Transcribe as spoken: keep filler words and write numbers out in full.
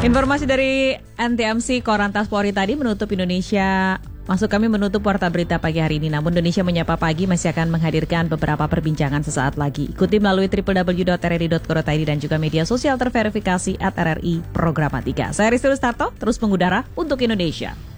Informasi dari N T M C Korlantas Polri tadi menutup Indonesia. Maksud kami menutup Warta Berita pagi hari ini. Namun Indonesia Menyapa Pagi masih akan menghadirkan beberapa perbincangan sesaat lagi. Ikuti melalui w w w dot r r i dot co dot i d dan juga media sosial terverifikasi at R R I Programatika. Saya Rizky Rustarto, terus mengudara untuk Indonesia.